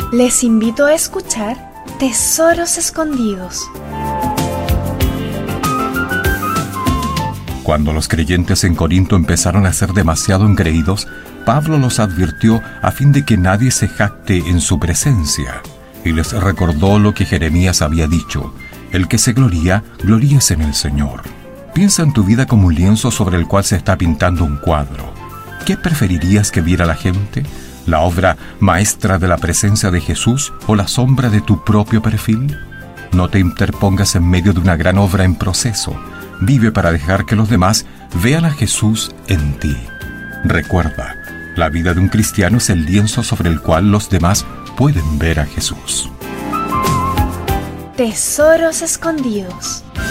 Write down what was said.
Les invito a escuchar Tesoros Escondidos. Cuando los creyentes en Corinto empezaron a ser demasiado engreídos, Pablo los advirtió a fin de que nadie se jacte en su presencia, y les recordó lo que Jeremías había dicho: el que se gloría, gloríese en el Señor. Piensa en tu vida como un lienzo sobre el cual se está pintando un cuadro. ¿Qué preferirías que viera la gente? ¿La obra maestra de la presencia de Jesús o la sombra de tu propio perfil? No te interpongas en medio de una gran obra en proceso. Vive para dejar que los demás vean a Jesús en ti. Recuerda, la vida de un cristiano es el lienzo sobre el cual los demás pueden ver a Jesús. Tesoros Escondidos.